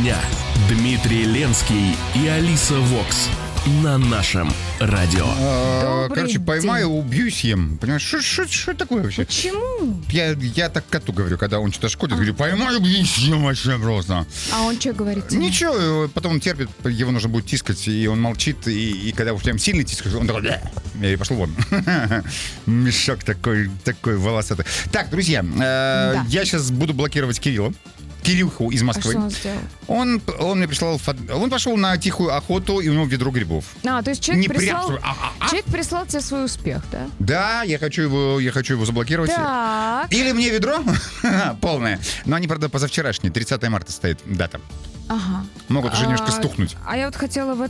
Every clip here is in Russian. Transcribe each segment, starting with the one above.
дня. Дмитрий Ленский и Алиса Вокс на нашем радио. Короче, поймаю, убью, съем. Понимаешь, что такое вообще? Почему? Я так коту говорю, когда он что-то шкодит, говорю, поймаю, убью, съем вообще просто. А он что говорит? Ничего, потом он терпит, его нужно будет тискать, и он молчит, и когда уж прям сильно тискаешь, он такой, и пошел вон. Мешок такой волосатый. Так, друзья, я сейчас буду блокировать Кирюху из Москвы. А что он сделал? Он мне прислал... Он пошел на тихую охоту, и у него ведро грибов. То есть человек прислал тебе свой успех, да? Да, я хочу его заблокировать. Так. Или мне ведро полное. Но они, правда, позавчерашние. 30 марта стоит дата. Ага. Могут уже немножко стухнуть. А я вот хотела в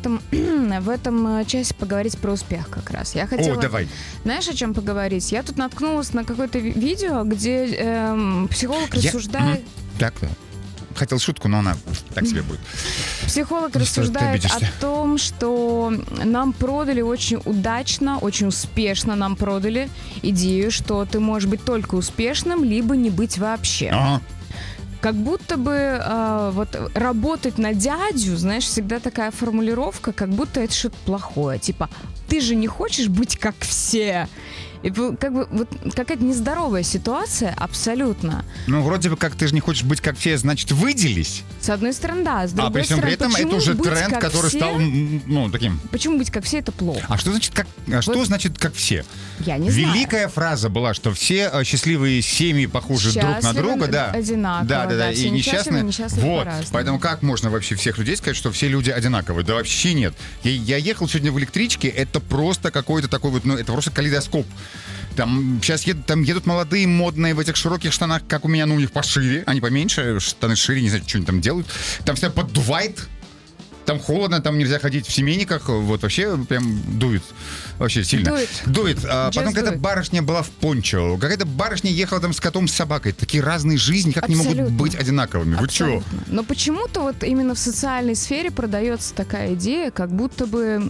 этом часе поговорить про успех как раз. Я хотела... О, давай. Знаешь, о чем поговорить? Я тут наткнулась на какое-то видео, где психолог рассуждает... Так, хотел шутку, но она так себе будет. Психолог рассуждает о том, что нам продали очень удачно, очень успешно нам продали идею, что ты можешь быть только успешным, либо не быть вообще. Ага. Как будто бы вот работать на дядю, знаешь, всегда такая формулировка, как будто это что-то плохое. Типа, ты же не хочешь быть как все. И как бы вот какая-то нездоровая ситуация абсолютно. Ну, вроде бы как ты же не хочешь быть как все, значит, выделись. С одной стороны, да. С другой при всем стороны, при этом это уже тренд, который все? стал, таким. Почему быть как все — это плохо? А что значит как все? Я не знаю. Великая фраза была, что все счастливые семьи похожи друг на друга, да. Одинаково. Да. И несчастные вот. по-разному. Поэтому как можно вообще всех людей сказать, что все люди одинаковые? Да вообще нет. Я ехал сегодня в электричке, это просто какой-то такой вот, это просто калейдоскоп. Там сейчас едут молодые, модные в этих широких штанах, как у меня, у них пошире, они поменьше, штаны шире, не знаю, что они там делают. Там всегда поддувает. Там холодно, там нельзя ходить в семейниках. Вот вообще прям дует. Вообще сильно. Дует. Потом какая-то барышня была в пончо. Какая-то барышня ехала там с котом, с собакой. Такие разные жизни, как Абсолютно. не могут быть одинаковыми? Вы чё? Но почему-то вот именно в социальной сфере продается такая идея, как будто бы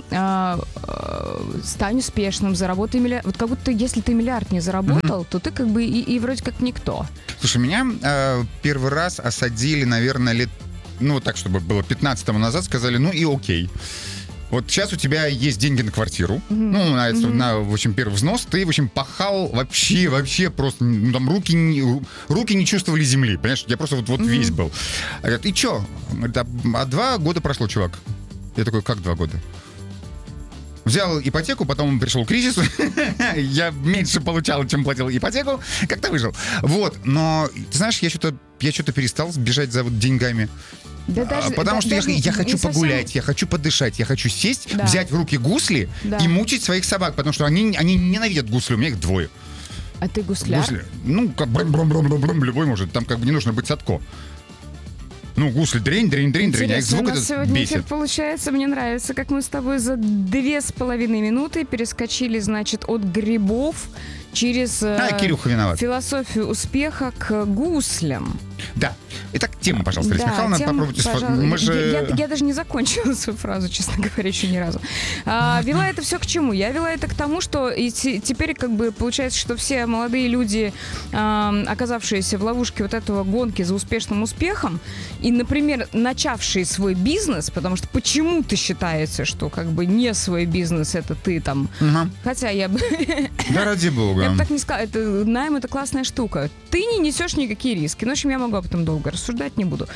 стань успешным, заработай миллиард. Вот как будто если ты миллиард не заработал, то ты как бы и вроде как никто. Слушай, меня первый раз осадили, наверное, лет так, чтобы было 15 тому назад, сказали, и окей. Вот сейчас у тебя есть деньги на квартиру, на, в общем, первый взнос, ты, в общем, пахал вообще просто, там руки не чувствовали земли, понимаешь? Я просто вот весь был. Говорят, и чё? Говорит, 2 года прошло, чувак. Я такой, как 2 года? Взял ипотеку, потом пришел кризис, я меньше получал, чем платил ипотеку, как-то выжил. Вот, но, ты знаешь, я что-то перестал бежать за деньгами. Потому что я хочу погулять, я хочу подышать, я хочу сесть, взять в руки гусли и мучить своих собак, потому что они ненавидят гусли, у меня их 2. А ты гусляр? Как брум-брум-брум-брум, любой может, там как бы не нужно быть садко. Гусли, дрень, а их звук этот сегодня бесит. Получается, мне нравится, как мы с тобой за 2,5 минуты перескочили, значит, от грибов через Кирюха виноват. Философию успеха к гуслям. Да. Итак, тема, пожалуйста, Лариса Михайловна, попробуйте. Я даже не закончила свою фразу, честно говоря, еще ни разу. Вела это все к чему? Я вела это к тому, что теперь как бы получается, что все молодые люди, оказавшиеся в ловушке вот этого гонки за успешным успехом, и, например, начавшие свой бизнес, потому что почему-то считается, что как бы не свой бизнес это ты там. Хотя я бы... Да ради бога. Я бы так не сказала. Найм — это классная штука. Ты не несешь никакие риски. В общем, я могу об этом долго рассуждать, не буду.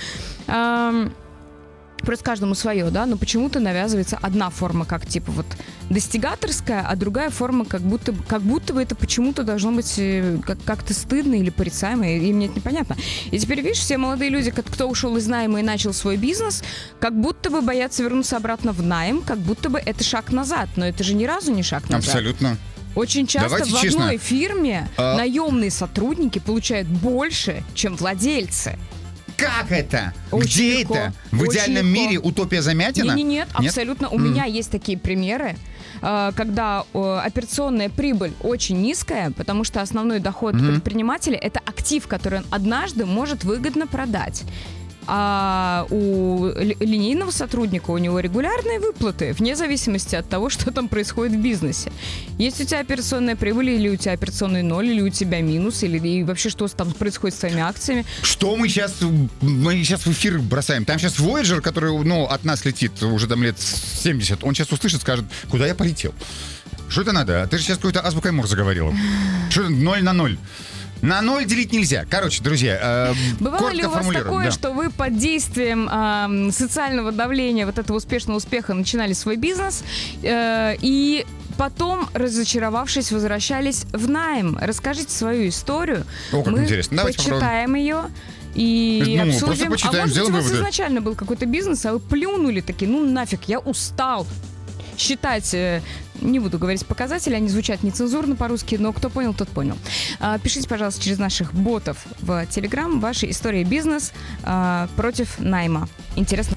Просто каждому свое, да, но почему-то навязывается одна форма, как типа вот достигаторская, а другая форма, как будто бы это почему-то должно быть как-то стыдно или порицаемо, и мне это непонятно. И теперь, видишь, все молодые люди, кто ушел из найма и начал свой бизнес, как будто бы боятся вернуться обратно в найм, как будто бы это шаг назад, но это же ни разу не шаг назад. Абсолютно. Очень часто Давайте в честно. одной фирме наемные сотрудники получают больше, чем владельцы. Как это? Очень Где легко. это? В идеальном мире утопия замятина? Нет, абсолютно. У меня есть такие примеры, когда операционная прибыль очень низкая, потому что основной доход предпринимателя — это актив, который он однажды может выгодно продать. А у линейного сотрудника у него регулярные выплаты, вне зависимости от того, что там происходит в бизнесе. Есть у тебя операционная прибыль, или у тебя операционный ноль, или у тебя минус, или и вообще что там происходит с твоими акциями. Что мы сейчас в эфир бросаем? Там сейчас Voyager, который, ну, от нас летит уже там лет 70, он сейчас услышит, скажет, куда я полетел? Что это надо? Ты же сейчас какой-то азбукой Морзе говорила. Что это 0 на 0? На 0 делить нельзя. Короче, друзья, бывало ли у вас такое, да, что вы под действием социального давления, вот этого успешного успеха, начинали свой бизнес и потом, разочаровавшись, возвращались в найм? Расскажите свою историю. О, как мы интересно. Давайте почитаем ее и обсудим. Почитаем, а может быть, у вас выводы. изначально был какой-то бизнес, а вы плюнули такие, ну нафиг, я устал считать, не буду говорить показатели, они звучат нецензурно по-русски, но кто понял, тот понял. Пишите, пожалуйста, через наших ботов в Telegram ваши истории бизнес против найма. Интересно.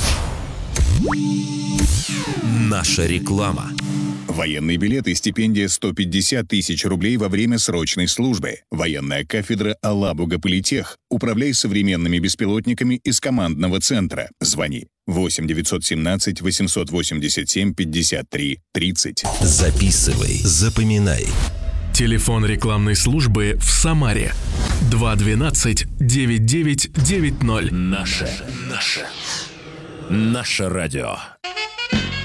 Наша реклама. Военный билет и стипендия 150 тысяч рублей во время срочной службы. Военная кафедра Алабуга Политех. Управляй современными беспилотниками из командного центра. Звони 8 917 887 53 30. Записывай, запоминай. Телефон рекламной службы в Самаре 212 9990. Наше радио.